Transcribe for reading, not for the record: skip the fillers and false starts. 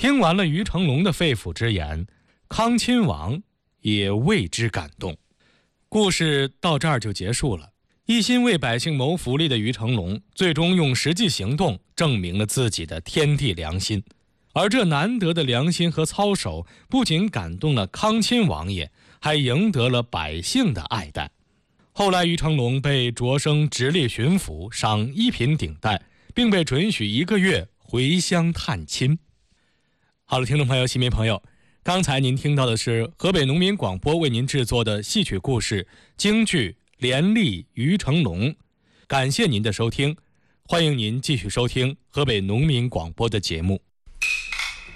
听完了于成龙的肺腑之言，康亲王也为之感动。故事到这儿就结束了。一心为百姓谋福利的于成龙，最终用实际行动证明了自己的天地良心。而这难得的良心和操守，不仅感动了康亲王爷，还赢得了百姓的爱戴。后来于成龙被擢升直隶巡抚，赏一品顶戴，并被准许1个月回乡探亲。好了，听众朋友、戏迷朋友，刚才您听到的是河北农民广播为您制作的戏曲故事京剧连丽于成龙。感谢您的收听，欢迎您继续收听河北农民广播的节目。